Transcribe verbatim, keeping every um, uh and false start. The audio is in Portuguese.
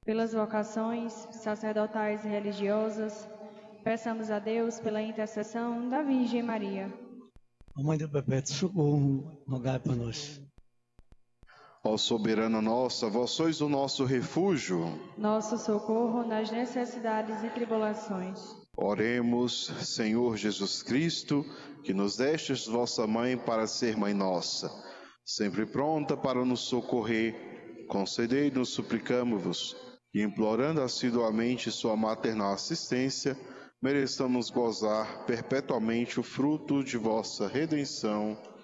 pelas vocações sacerdotais e religiosas, peçamos a Deus pela intercessão da Virgem Maria. A Mãe do Perpétuo Socorro, rogai por nós. Ó soberana nossa, vós sois o nosso refúgio. Nosso socorro nas necessidades e tribulações. Oremos, Senhor Jesus Cristo, que nos destes vossa mãe para ser mãe nossa, sempre pronta para nos socorrer. Concedei-nos, suplicamo-vos, e implorando assiduamente sua maternal assistência, mereçamos gozar perpetuamente o fruto de vossa redenção.